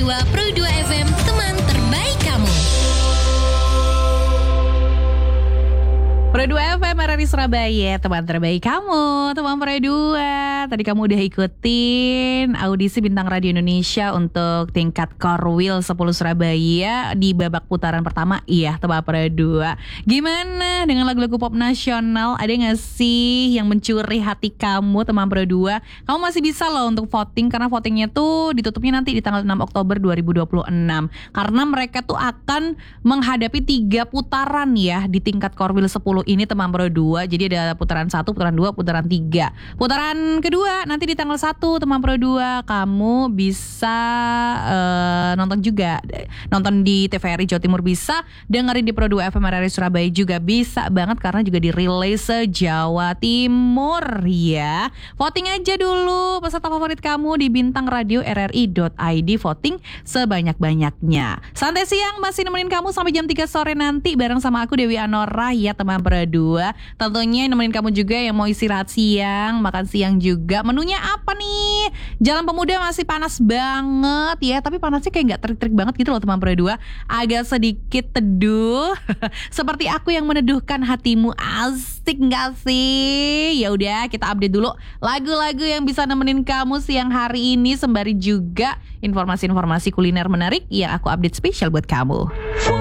Pro 2 FM, teman terbaik kamu. Pro 2 FM RRI Surabaya, teman terbaik kamu, teman Pro 2. Tadi kamu udah ikutin audisi Bintang Radio Indonesia untuk tingkat Korwil 10 Surabaya di babak putaran pertama. Iya, teman Pro 2. Gimana dengan lagu-lagu pop nasional? Ada gak sih yang mencuri hati kamu, teman Pro 2? Kamu masih bisa loh untuk voting, karena votingnya tuh ditutupnya nanti di tanggal 6 Oktober 2026. Karena mereka tuh akan menghadapi 3 putaran ya di tingkat Korwil 10 ini, teman Pro 2. Jadi ada putaran 1, putaran 2, putaran 3. Putaran kedua nanti di tanggal 1, teman Pro 2. Kamu bisa nonton juga. Nonton di TVRI Jawa Timur bisa, dengerin di Pro 2 FM RRI Surabaya juga bisa banget, karena juga dirilis se-Jawa Timur ya. Voting aja dulu peserta favorit kamu di Bintang Radio RRI.id. Voting sebanyak-banyaknya. Santai siang masih nemenin kamu sampai jam 3 sore nanti bareng sama aku Dewi Anora ya, teman Pro 2. Tentunya nemenin kamu juga yang mau istirahat siang, makan siang juga. Menunya apa nih? Jalan Pemuda masih panas banget ya, tapi panasnya kayak gak terik-terik banget gitu loh, teman Pro 2. Agak sedikit teduh. Seperti aku yang meneduhkan hatimu. Asik gak sih? Ya udah, kita update dulu lagu-lagu yang bisa nemenin kamu siang hari ini, sembari juga informasi-informasi kuliner menarik yang aku update spesial buat kamu.